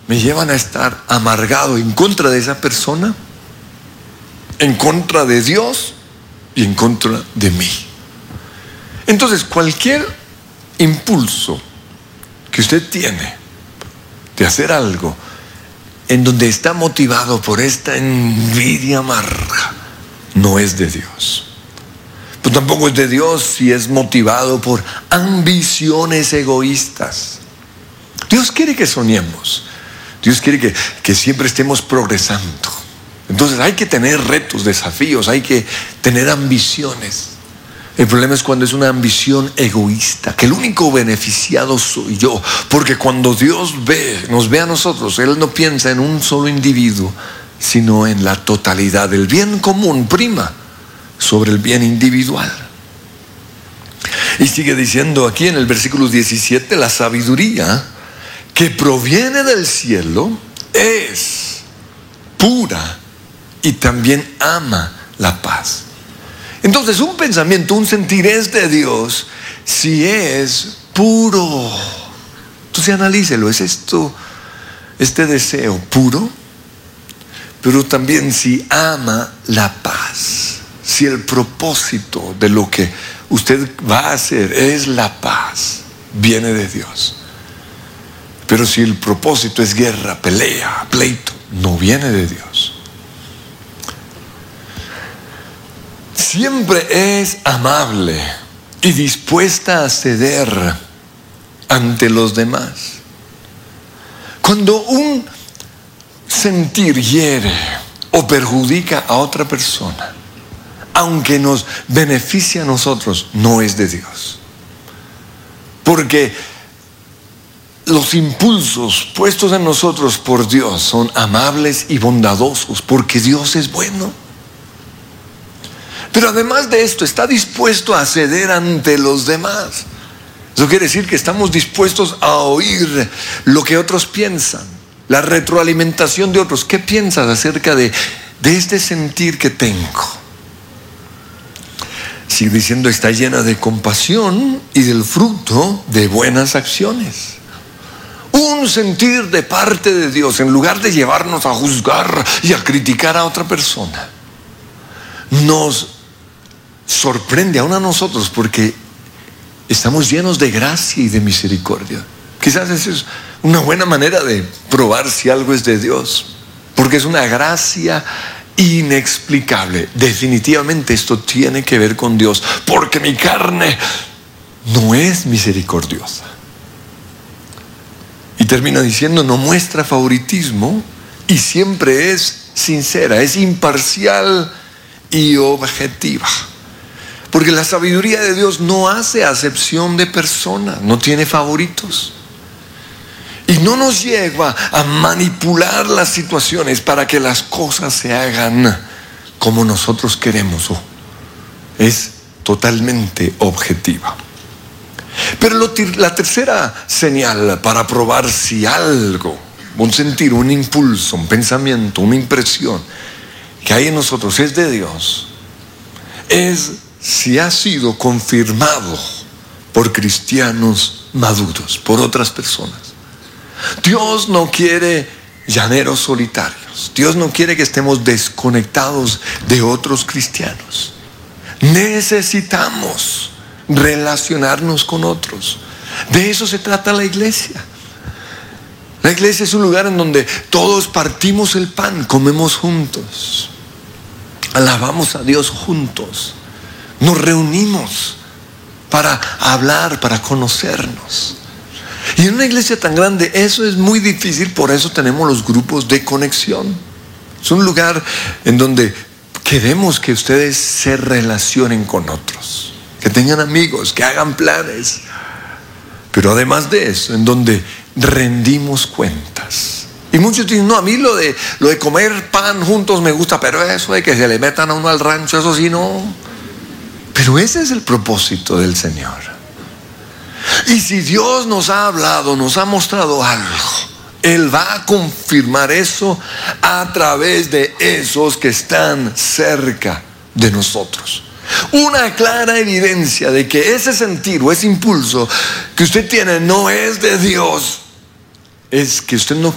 me llevan a estar amargado en contra de esa persona, en contra de Dios y en contra de mí. Entonces, cualquier impulso que usted tiene de hacer algo en donde está motivado por esta envidia amarga, no es de Dios. Pues tampoco es de Dios si es motivado por ambiciones egoístas. Dios quiere que soñemos. Dios quiere que siempre estemos progresando. Entonces hay que tener retos, desafíos, hay que tener ambiciones. El problema es cuando es una ambición egoísta, que el único beneficiado soy yo. Porque cuando Dios nos ve a nosotros, Él no piensa en un solo individuo, sino en la totalidad. El bien común prima sobre el bien individual. Y sigue diciendo aquí en el versículo 17, la sabiduría que proviene del cielo es pura y también ama la paz. Entonces, un pensamiento, un sentir es de Dios si es puro. Entonces, analícelo, ¿es esto, este deseo puro? Pero también si ama la paz, si el propósito de lo que usted va a hacer es la paz, viene de Dios. Pero si el propósito es guerra, pelea, pleito, no viene de Dios. Siempre es amable y dispuesta a ceder ante los demás. Cuando un sentir hiere o perjudica a otra persona, aunque nos beneficie a nosotros, no es de Dios. Porque los impulsos puestos en nosotros por Dios son amables y bondadosos, porque Dios es bueno. Pero además de esto, está dispuesto a ceder ante los demás. Eso quiere decir que estamos dispuestos a oír lo que otros piensan, la retroalimentación de otros. ¿Qué piensas acerca de este sentir que tengo? Sigue diciendo, está llena de compasión y del fruto de buenas acciones. Un sentir de parte de Dios, en lugar de llevarnos a juzgar y a criticar a otra persona, nos sorprende aún a nosotros porque estamos llenos de gracia y de misericordia. Quizás esa es una buena manera de probar si algo es de Dios, porque es una gracia inexplicable. Definitivamente esto tiene que ver con Dios, porque mi carne no es misericordiosa. Y termina diciendo, no muestra favoritismo y siempre es sincera, es imparcial y objetiva. Porque la sabiduría de Dios no hace acepción de personas, no tiene favoritos. Y no nos lleva a manipular las situaciones para que las cosas se hagan como nosotros queremos. Es totalmente objetiva. Pero la tercera señal para probar si algo, un sentir, un impulso, un pensamiento, una impresión que hay en nosotros es de Dios, es si ha sido confirmado por cristianos maduros, por otras personas. Dios no quiere llaneros solitarios. Dios no quiere que estemos desconectados de otros cristianos. Necesitamos relacionarnos con otros. De eso se trata la iglesia. La iglesia es un lugar en donde todos partimos el pan, comemos juntos, alabamos a Dios juntos, nos reunimos para hablar, para conocernos. Y en una iglesia tan grande eso es muy difícil, por eso tenemos los grupos de conexión. Es un lugar en donde queremos que ustedes se relacionen con otros, que tengan amigos, que hagan planes. Pero además de eso, en donde rendimos cuentas. Y muchos dicen, no, a mí lo de comer pan juntos me gusta, pero eso de que se le metan a uno al rancho, eso sí no. Pero ese es el propósito del Señor. Y si Dios nos ha hablado, nos ha mostrado algo, Él va a confirmar eso a través de esos que están cerca de nosotros. Una clara evidencia de que ese sentir o ese impulso que usted tiene no es de Dios, es que usted no